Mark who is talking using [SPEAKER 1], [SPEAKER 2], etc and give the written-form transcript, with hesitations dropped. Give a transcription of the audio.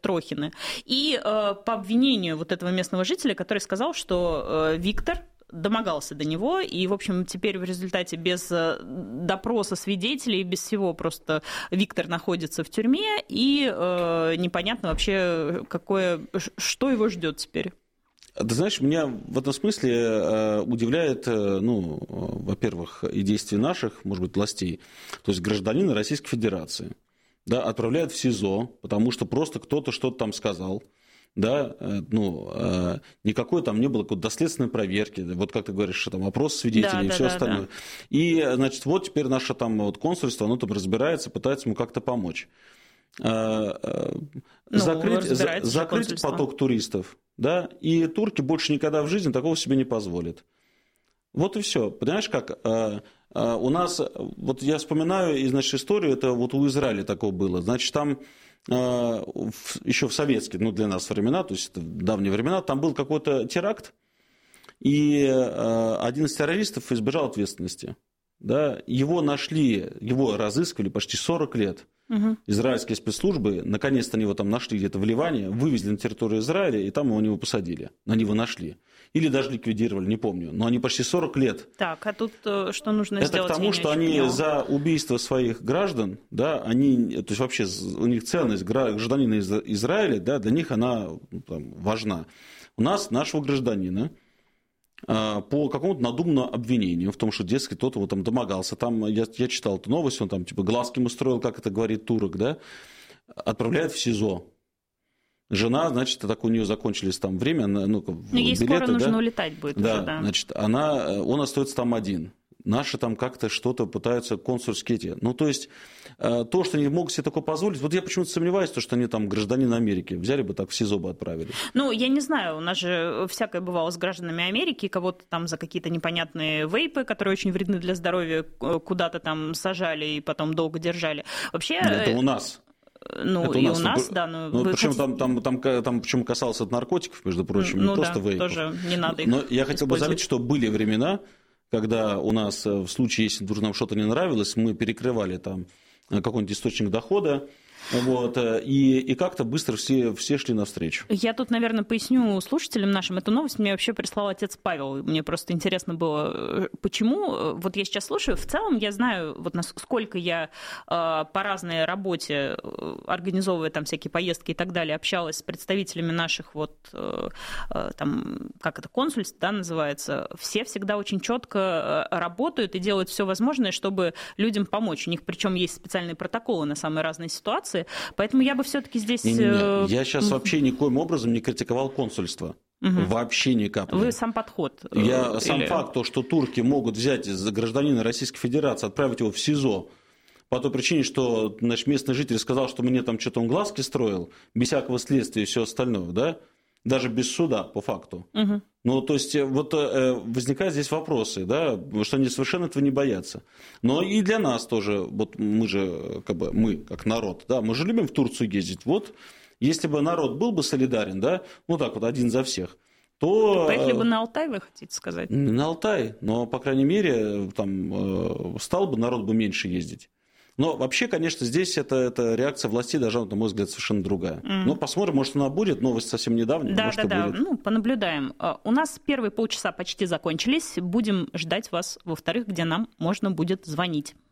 [SPEAKER 1] Митрохины, и по обвинению вот этого местного жителя, который сказал, что Виктор домогался до него, и, в общем, теперь в результате без допроса свидетелей, без всего, просто Виктор находится в тюрьме, и непонятно вообще, что его ждет теперь.
[SPEAKER 2] Ты знаешь, меня в этом смысле удивляет, во-первых, и действия наших, может быть, властей, то есть гражданина Российской Федерации, да, отправляют в СИЗО, потому что просто кто-то что-то там сказал. Да, никакой там не было какой-то доследственной проверки, вот как ты говоришь, что там опрос свидетелей и все остальное. Да. И, значит, вот теперь наше там вот консульство, оно там разбирается, пытается ему как-то помочь. Закрыть поток туристов, да, и турки больше никогда в жизни такого себе не позволят. Вот и все. Понимаешь, как у нас, вот я вспоминаю из нашей истории, это вот у Израиля такого было, значит, там еще в советские, для нас времена, то есть это давние времена, там был какой-то теракт, и один из террористов избежал ответственности. Да, его нашли, его разыскивали почти 40 лет. Израильские спецслужбы, наконец-то они его там нашли где-то в Ливане, вывезли на территорию Израиля, и там его не посадили. Они его нашли. Или даже ликвидировали, не помню. Но они почти 40 лет.
[SPEAKER 1] Так, а тут что нужно сделать?
[SPEAKER 2] Это к тому, что они за убийство своих граждан, да, то есть вообще у них ценность гражданина Израиля, да, для них она там важна. У нас нашего гражданина по какому-то надуманному обвинению в том, что, дескать, кто-то его там домогался. Там, я читал эту новость, он там типа глазки ему строил, как это говорит турок, да, отправляют в СИЗО. Жена, значит, так у нее закончились там время,
[SPEAKER 1] ей
[SPEAKER 2] билеты,
[SPEAKER 1] скоро нужно улетать будет
[SPEAKER 2] да,
[SPEAKER 1] уже, да.
[SPEAKER 2] Значит, он остается там один. Наши там как-то что-то пытаются консульские эти. То есть, то, что они могут себе такое позволить, вот я почему-то сомневаюсь, что они там гражданин Америки взяли бы так в СИЗО бы отправили.
[SPEAKER 1] Я не знаю, у нас же всякое бывало с гражданами Америки, кого-то там за какие-то непонятные вейпы, которые очень вредны для здоровья, куда-то там сажали и потом долго держали. Вообще...
[SPEAKER 2] Это у нас.
[SPEAKER 1] У нас, да.
[SPEAKER 2] Причем там причем касалось от наркотиков, между прочим, не просто вейпов.
[SPEAKER 1] Тоже не надо их
[SPEAKER 2] Но я хотел бы заметить, что были времена, когда у нас в случае, если вдруг нам что-то не нравилось, мы перекрывали там какой-нибудь источник дохода, вот, и как-то быстро все шли навстречу.
[SPEAKER 1] Я тут, наверное, поясню слушателям нашим. Эту новость мне вообще прислал отец Павел. Мне просто интересно было, почему. Вот я сейчас слушаю. В целом я знаю, вот насколько я по разной работе, организовывая там всякие поездки и так далее, общалась с представителями наших там, как это, консульств, да, называется. Все всегда очень четко работают и делают все возможное, чтобы людям помочь. У них причем есть специальные протоколы на самые разные ситуации. Поэтому я бы все-таки здесь...
[SPEAKER 2] Я сейчас вообще никоим образом не критиковал консульство. Вообще ни капли.
[SPEAKER 1] Вы сам подход?
[SPEAKER 2] Сам факт, что турки могут взять гражданина Российской Федерации, отправить его в СИЗО по той причине, что местный житель сказал, что мне там что-то он глазки строил, без всякого следствия и все остальное, да? Даже без суда, по факту. То есть, возникают здесь вопросы, да, что они совершенно этого не боятся. Но и для нас тоже, вот мы же, мы как народ, да, мы же любим в Турцию ездить. Вот, если бы народ был бы солидарен, да, так вот, один за всех, то...
[SPEAKER 1] Поехали бы на Алтай, вы хотите сказать?
[SPEAKER 2] Не на Алтай, но, по крайней мере, там стал бы народ бы меньше ездить. Но вообще, конечно, здесь эта реакция властей должна, на мой взгляд, совершенно другая. Но посмотрим, может, она будет. Новость совсем недавняя.
[SPEAKER 1] Да. Понаблюдаем. У нас первые полчаса почти закончились. Будем ждать вас во вторых, где нам можно будет звонить.